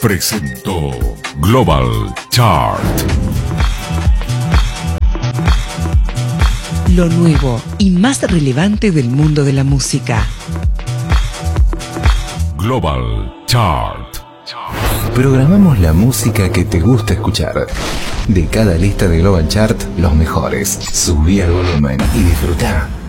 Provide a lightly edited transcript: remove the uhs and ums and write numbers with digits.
presentó Global Chart. Lo nuevo y más relevante del mundo de la música. Global Chart. Programamos la música que te gusta escuchar. De cada lista de Global Chart, los mejores. Subí el volumen y disfruta.